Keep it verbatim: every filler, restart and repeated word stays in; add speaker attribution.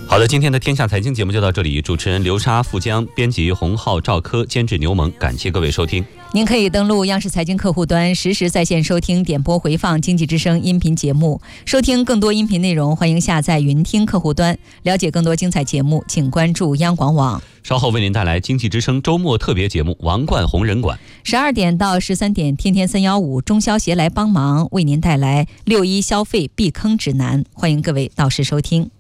Speaker 1: 好的，今天的天下财经节目就到这里，主持人刘莎、富江，编辑洪浩、赵科，监制牛萌，感谢各位收听。
Speaker 2: 您可以登录央视财经客户端，实时在线收听点播回放经济之声音频节目，收听更多音频内容，欢迎下载云听客户端。了解更多精彩节目，请关注央广网。
Speaker 1: 稍后为您带来经济之声周末特别节目《王冠红人馆》。
Speaker 2: 十二点到十三点，天天三幺五中消协来帮忙，为您带来六一消费避坑指南，欢迎各位到时收听。